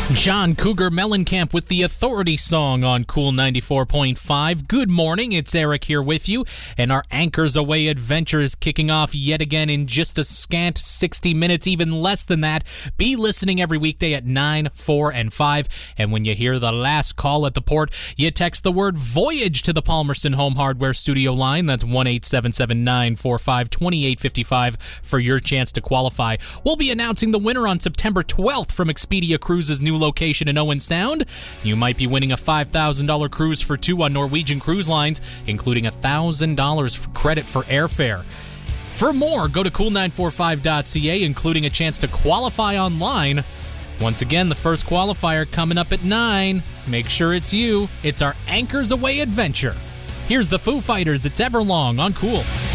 John Cougar Mellencamp with the Authority song on Cool 94.5. Good morning, it's Eric here with you, and our Anchors Away adventure is kicking off yet again in just a scant 60 minutes, even less than that. Be listening every weekday at 9, 4, and 5, and when you hear the last call at the port, you text the word VOYAGE to the Palmerston Home Hardware studio line. That's 1-877-945-2855 for your chance to qualify. We'll be announcing the winner on September 12th from Expedia Cruises' new location in Owen Sound. You might be winning a $5,000 cruise for two on Norwegian Cruise Lines, including $1,000 credit for airfare. For more, go to cool945.ca, including a chance to qualify online. Once again, the first qualifier coming up at 9. Make sure it's you. It's our Anchors Away adventure. Here's the Foo Fighters. It's Everlong on Cool.